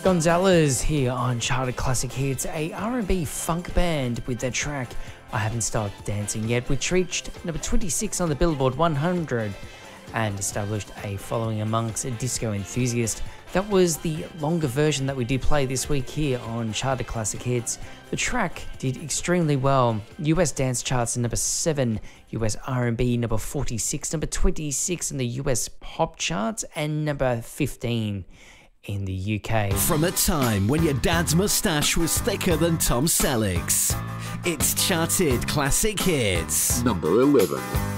Gonzalez here on Charted Classic Hits, a R&B funk band with their track I Haven't Started Dancing Yet, which reached number 26 on the Billboard 100 and established a following amongst disco enthusiasts. That was the longer version that we did play this week here on Charted Classic Hits. The track did extremely well. US dance charts number 7, US R&B number 46, number 26 in the US pop charts, and number 15 in the UK. From a time when your dad's moustache was thicker than Tom Selleck's, it's Charted Classic Hits. Number 11.